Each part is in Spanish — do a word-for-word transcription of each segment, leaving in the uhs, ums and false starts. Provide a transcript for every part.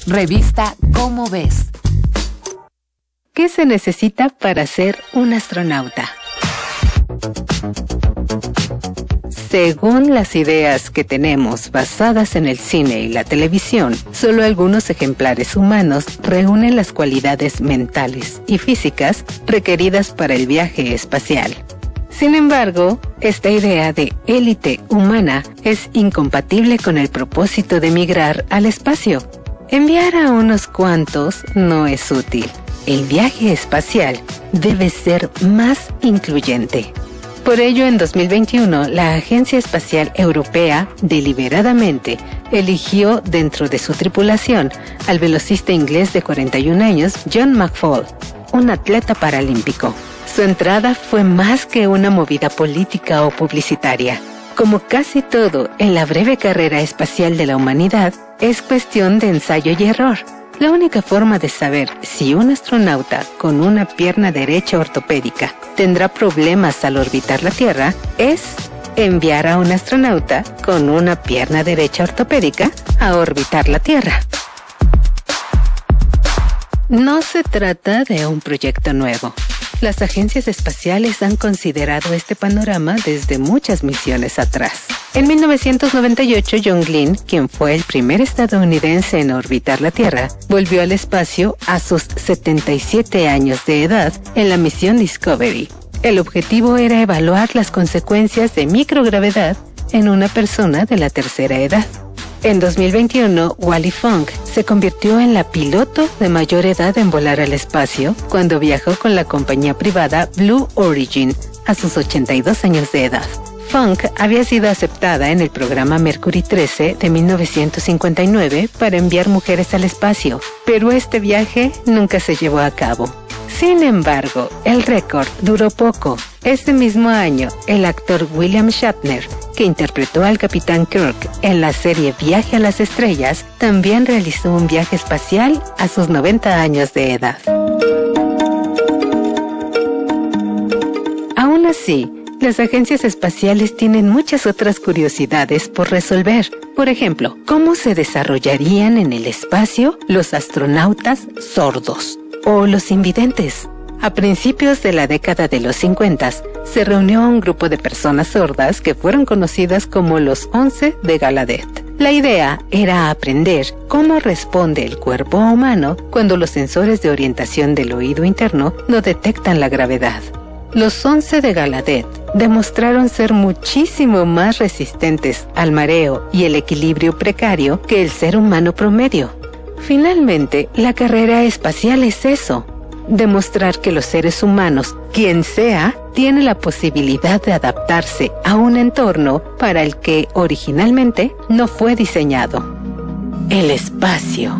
Revista Cómo Ves. ¿Qué se necesita para ser un astronauta? Según las ideas que tenemos basadas en el cine y la televisión, solo algunos ejemplares humanos reúnen las cualidades mentales y físicas requeridas para el viaje espacial. Sin embargo, esta idea de élite humana es incompatible con el propósito de migrar al espacio. Enviar a unos cuantos no es útil. El viaje espacial debe ser más incluyente. Por ello, en dos mil veintiuno, la Agencia Espacial Europea deliberadamente eligió dentro de su tripulación al velocista inglés de cuarenta y un años, John McFall, un atleta paralímpico. Su entrada fue más que una movida política o publicitaria. Como casi todo en la breve carrera espacial de la humanidad, es cuestión de ensayo y error. La única forma de saber si un astronauta con una pierna derecha ortopédica tendrá problemas al orbitar la Tierra es enviar a un astronauta con una pierna derecha ortopédica a orbitar la Tierra. No se trata de un proyecto nuevo. Las agencias espaciales han considerado este panorama desde muchas misiones atrás. En mil novecientos noventa y ocho, John Glenn, quien fue el primer estadounidense en orbitar la Tierra, volvió al espacio a sus setenta y siete años de edad en la misión Discovery. El objetivo era evaluar las consecuencias de microgravedad en una persona de la tercera edad. En dos mil veintiuno, Wally Funk se convirtió en la piloto de mayor edad en volar al espacio cuando viajó con la compañía privada Blue Origin a sus ochenta y dos años de edad. Funk había sido aceptada en el programa Mercury trece de mil novecientos cincuenta y nueve para enviar mujeres al espacio, pero este viaje nunca se llevó a cabo. Sin embargo, el récord duró poco. Ese mismo año, el actor William Shatner, que interpretó al Capitán Kirk en la serie Viaje a las Estrellas, también realizó un viaje espacial a sus noventa años de edad. Aún así, las agencias espaciales tienen muchas otras curiosidades por resolver. Por ejemplo, ¿cómo se desarrollarían en el espacio los astronautas sordos o los invidentes? A principios de la década de los cincuenta, se reunió un grupo de personas sordas que fueron conocidas como los once de Gallaudet. La idea era aprender cómo responde el cuerpo humano cuando los sensores de orientación del oído interno no detectan la gravedad. Los once de Gallaudet demostraron ser muchísimo más resistentes al mareo y el equilibrio precario que el ser humano promedio. Finalmente, la carrera espacial es eso: demostrar que los seres humanos, quien sea, tiene la posibilidad de adaptarse a un entorno para el que originalmente no fue diseñado: el espacio.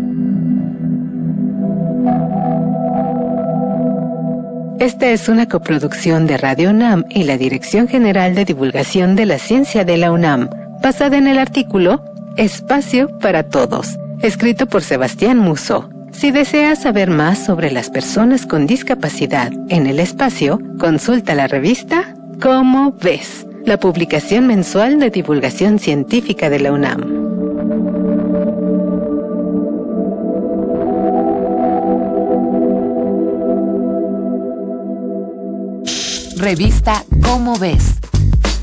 Esta es una coproducción de Radio UNAM y la Dirección General de Divulgación de la Ciencia de la UNAM, basada en el artículo Espacio para Todos, escrito por Sebastián Musso. Si deseas saber más sobre las personas con discapacidad en el espacio, consulta la revista Cómo Ves, la publicación mensual de divulgación científica de la UNAM. Revista Cómo Ves.